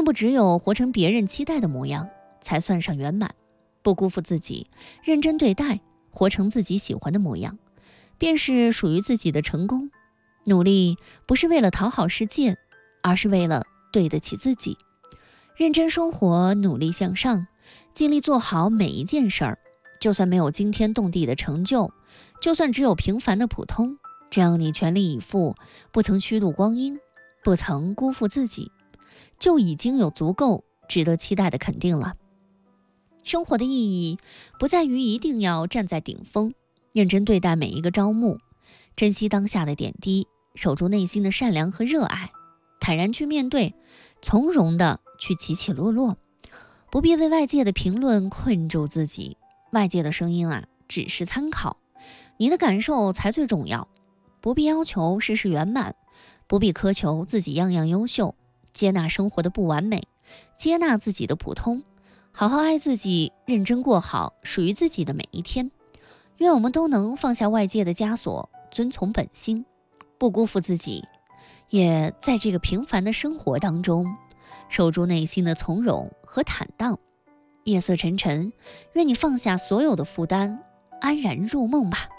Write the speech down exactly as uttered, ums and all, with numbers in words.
不只有活成别人期待的模样，才算上圆满。不辜负自己，认真对待，活成自己喜欢的模样，便是属于自己的成功。努力不是为了讨好世界，而是为了对得起自己。认真生活，努力向上，尽力做好每一件事儿。就算没有惊天动地的成就，就算只有平凡的普通，只要你全力以赴，不曾虚度光阴，不曾辜负自己，就已经有足够值得期待的肯定了。生活的意义不在于一定要站在顶峰，认真对待每一个朝暮，珍惜当下的点滴，守住内心的善良和热爱，坦然去面对，从容的去起起落落。不必为外界的评论困住自己，外界的声音啊，只是参考，你的感受才最重要。不必要求事事圆满，不必苛求自己样样优秀，接纳生活的不完美，接纳自己的普通，好好爱自己，认真过好属于自己的每一天。愿我们都能放下外界的枷锁，遵从本心，不辜负自己，也在这个平凡的生活当中守住内心的从容和坦荡。夜色沉沉，愿你放下所有的负担，安然入梦吧。